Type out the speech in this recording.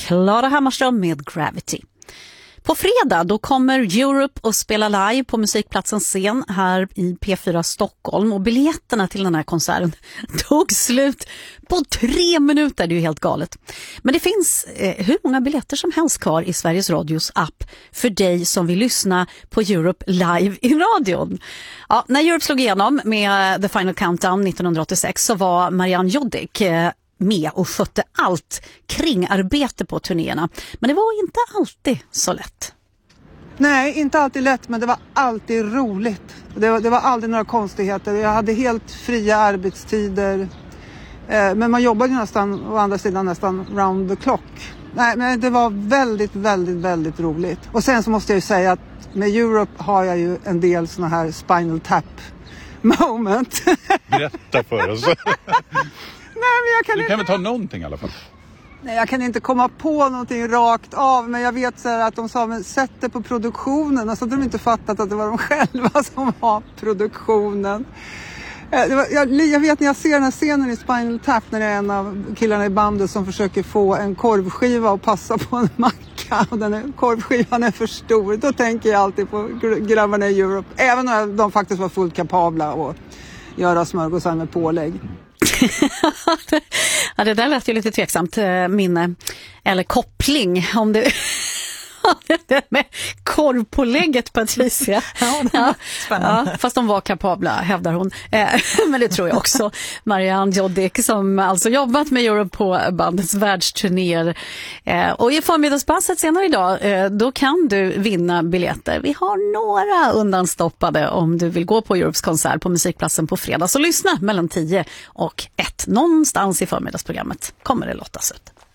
Klara Hammarström med Gravity. På fredag då kommer Europe och spela live på Musikplatsens scen här i P4 Stockholm, och biljetterna till den här konserten tog slut på 3 minuter. Det är ju helt galet. Men det finns hur många biljetter som helst kvar i Sveriges Radios app för dig som vill lyssna på Europe live i radion. Ja, när Europe slog igenom med The Final Countdown 1986 så var Marianne Jodek med och skötte allt kring arbete på turnéerna. Men det var inte alltid så lätt. Nej, inte alltid lätt, men det var alltid roligt. Det var aldrig några konstigheter. Jag hade helt fria arbetstider. Men man jobbade ju nästan, å andra sidan, nästan round the clock. Nej, men det var väldigt, väldigt, väldigt roligt. Och sen så måste jag ju säga att med Europe har jag ju en del såna här Spinal Tap moment. Berätta för oss. Nej, men du kan väl ta någonting i alla fall. Nej, jag kan inte komma på någonting rakt av, men jag vet så här att de sa, men sätt det på produktionen. Alltså att de inte fattat att det var de själva som var produktionen. Jag vet när jag ser den här scenen i Spinal Tap, när det är en av killarna i bandet som försöker få en korvskiva och passa på en macka, och korvskivan är för stor. Då tänker jag alltid på grabbarna i Europe, även när de faktiskt var fullt kapabla att göra smörgåsar med pålägg. Ja, det där lät ju lite tveksamt minne eller koppling om det med korvpålägget, Patricia. Ja, fast de var kapabla, hävdar hon. Men det tror jag också. Marianne Jodek, som alltså jobbat med Europe på bandets världsturnéer. Och i förmiddagspasset senare idag, då kan du vinna biljetter. Vi har några undanstoppade om du vill gå på Europes konsert på Musikplatsen på fredag. Så lyssna mellan 10 och 1. Någonstans i förmiddagsprogrammet kommer det lottas ut.